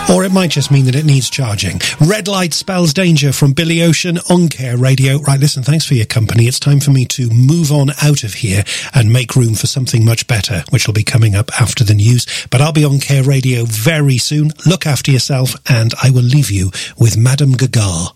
Or it might just mean that it needs charging. Red Light Spells Danger from Billy Ocean on Care Radio. Right, listen, thanks for your company. It's time for me to move on out of here and make room for something much better, which will be coming up after the news. But I'll be on Care Radio very soon. Look after yourself, and I will leave you with Madame Gaga.